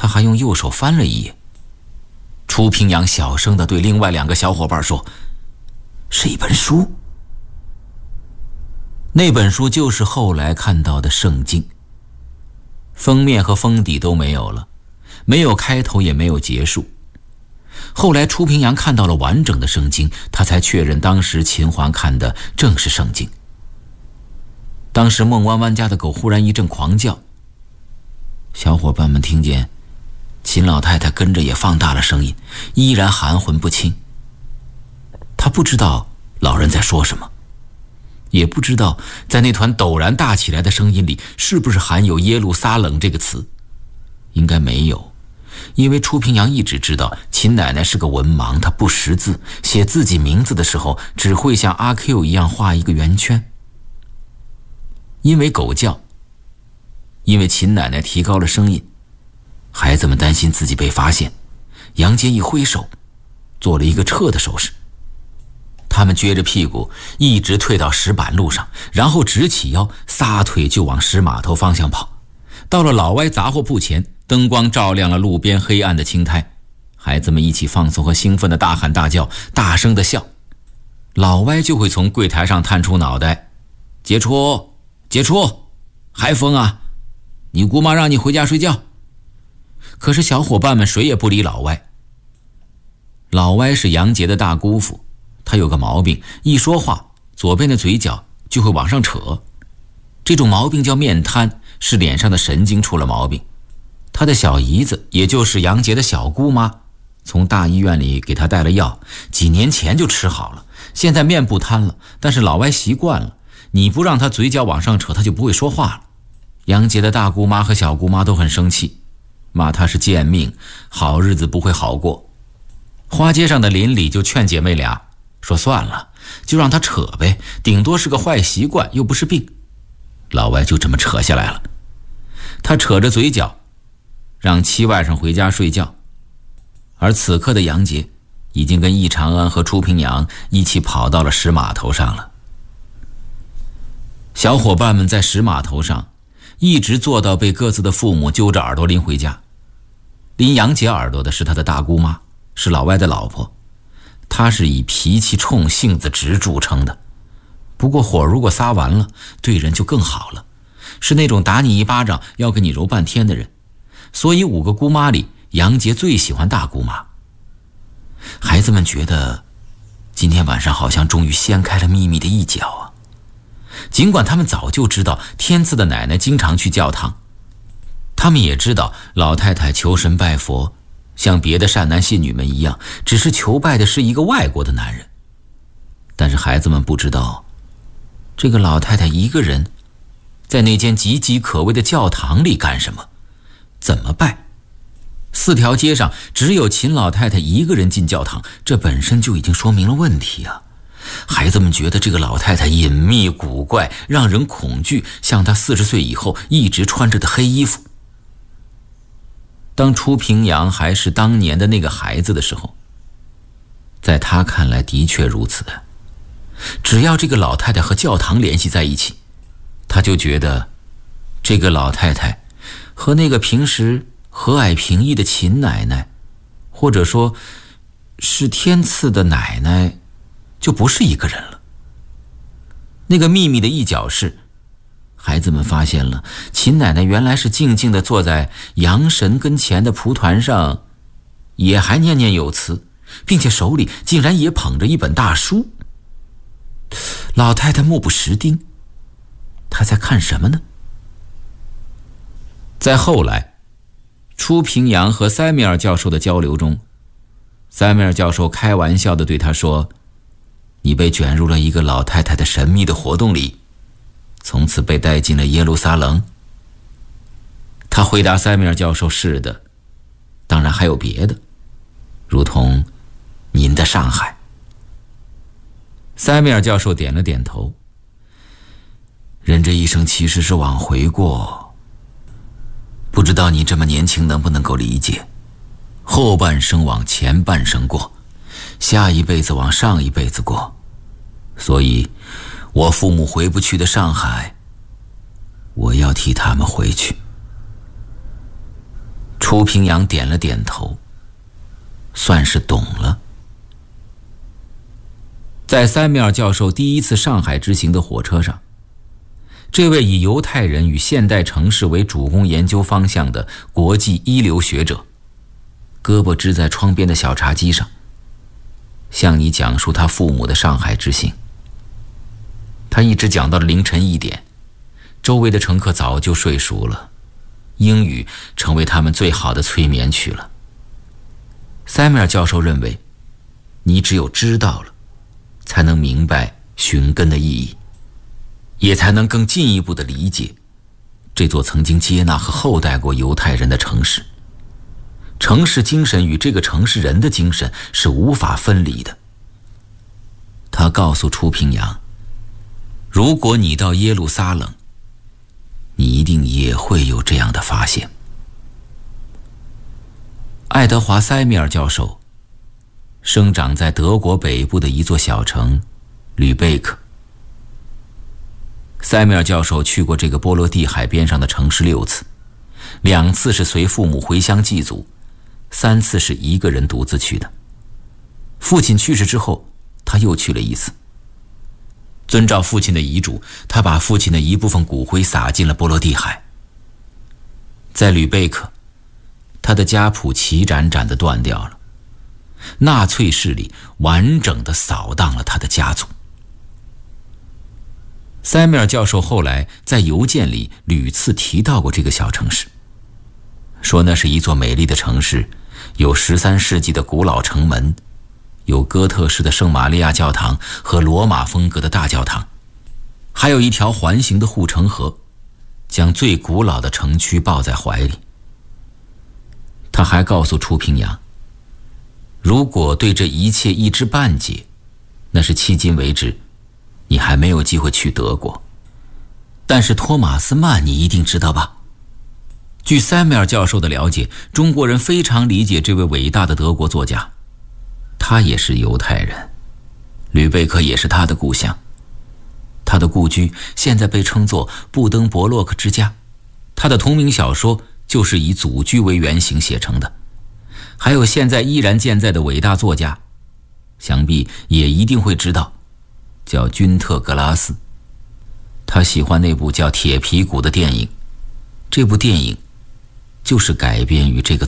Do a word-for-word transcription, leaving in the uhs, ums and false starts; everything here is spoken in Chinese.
他还用右手翻了一页。楚平阳小声地对另外两个小伙伴说：“是一本书。”那本书就是后来看到的圣经，封面和封底都没有了，没有开头也没有结束。后来楚平阳看到了完整的圣经，他才确认当时秦环看的正是圣经。当时孟弯弯家的狗忽然一阵狂叫，小伙伴们听见秦老太太跟着也放大了声音，依然含混不清。他不知道老人在说什么，也不知道在那团陡然大起来的声音里是不是含有耶路撒冷这个词，应该没有，因为楚平阳一直知道秦奶奶是个文盲，她不识字，写自己名字的时候只会像阿 Q 一样画一个圆圈。因为狗叫，因为秦奶奶提高了声音，孩子们担心自己被发现，杨杰一挥手做了一个撤的手势。他们撅着屁股一直退到石板路上，然后直起腰撒腿就往石码头方向跑。到了老歪杂货铺前，灯光照亮了路边黑暗的青苔，孩子们一起放松和兴奋的大喊大叫，大声的笑。老歪就会从柜台上探出脑袋：“杰出，杰出，还疯啊？你姑妈让你回家睡觉。”可是小伙伴们谁也不理老歪。老歪是杨杰的大姑父，他有个毛病，一说话左边的嘴角就会往上扯，这种毛病叫面瘫，是脸上的神经出了毛病。他的小姨子，也就是杨杰的小姑妈，从大医院里给他带了药，几年前就吃好了，现在面不瘫了，但是老歪习惯了，你不让他嘴角往上扯，他就不会说话了。杨杰的大姑妈和小姑妈都很生气，骂他是贱命，好日子不会好过。花街上的邻里就劝姐妹俩说：“算了，就让他扯呗，顶多是个坏习惯，又不是病。”老歪就这么扯下来了。他扯着嘴角让七外甥回家睡觉，而此刻的杨杰已经跟易长安和楚平阳一起跑到了石码头上了。小伙伴们在石码头上一直坐到被各自的父母揪着耳朵拎回家。拎杨杰耳朵的是他的大姑妈，是老歪的老婆，她是以脾气冲、性子直著称的。不过火如果撒完了，对人就更好了，是那种打你一巴掌要给你揉半天的人。所以五个姑妈里，杨杰最喜欢大姑妈。孩子们觉得今天晚上好像终于掀开了秘密的一角啊！尽管他们早就知道天赐的奶奶经常去教堂，他们也知道老太太求神拜佛，像别的善男信女们一样，只是求拜的是一个外国的男人。但是孩子们不知道，这个老太太一个人在那间岌岌可危的教堂里干什么，怎么拜。四条街上只有秦老太太一个人进教堂，这本身就已经说明了问题啊！孩子们觉得这个老太太隐秘古怪，让人恐惧，像她四十岁以后一直穿着的黑衣服。当楚平阳还是当年的那个孩子的时候，在他看来的确如此。只要这个老太太和教堂联系在一起，他就觉得这个老太太和那个平时和蔼平易的秦奶奶，或者说是天赐的奶奶，就不是一个人了。那个秘密的一角是，孩子们发现了秦奶奶原来是静静地坐在阳神跟前的蒲团上，也还念念有词，并且手里竟然也捧着一本大书。老太太目不识丁，她在看什么呢？在后来楚平阳和塞米尔教授的交流中，塞米尔教授开玩笑地对他说：“你被卷入了一个老太太的神秘的活动里，从此被带进了耶路撒冷。”他回答塞米尔教授：“是的，当然还有别的，如同您的上海。”塞米尔教授点了点头。人这一生其实是往回过，不知道你这么年轻能不能够理解，后半生往前半生过，下一辈子往上一辈子过。所以我父母回不去的上海，我要替他们回去。 楚平阳点了点头，算是懂了。在塞缪尔教授第一次上海之行的火车上，这位以犹太人与现代城市为主攻研究方向的国际一流学者，胳膊支在窗边的小茶几上，向你讲述他父母的上海之行。他一直讲到了凌晨一点，周围的乘客早就睡熟了，英语成为他们最好的催眠曲了。塞缪尔教授认为，你只有知道了，才能明白寻根的意义，也才能更进一步地理解这座曾经接纳和厚待过犹太人的城市。城市精神与这个城市人的精神是无法分离的。他告诉楚平阳，如果你到耶路撒冷，你一定也会有这样的发现。爱德华·塞缪尔教授生长在德国北部的一座小城吕贝克。塞缪尔教授去过这个波罗的海边上的城市六次，两次是随父母回乡祭祖，三次是一个人独自去的。父亲去世之后，他又去了一次。遵照父亲的遗嘱，他把父亲的一部分骨灰撒进了波罗的海。在吕贝克，他的家谱齐展展地断掉了，纳粹势力完整地扫荡了他的家族。塞缪尔教授后来在邮件里屡次提到过这个小城市，说那是一座美丽的城市，有十三世纪的古老城门，有哥特式的圣玛利亚教堂和罗马风格的大教堂，还有一条环形的护城河，将最古老的城区抱在怀里。他还告诉楚平阳，如果对这一切一知半解，那是迄今为止你还没有机会去德国。但是托马斯曼你一定知道吧？据塞缪尔教授的了解，中国人非常理解这位伟大的德国作家，他也是犹太人，吕贝克也是他的故乡。他的故居现在被称作布登伯洛克之家，他的同名小说就是以祖居为原型写成的。还有现在依然健在的伟大作家，想必也一定会知道，叫君特·格拉斯。他喜欢那部叫《铁皮鼓》的电影，这部电影就是改编于这个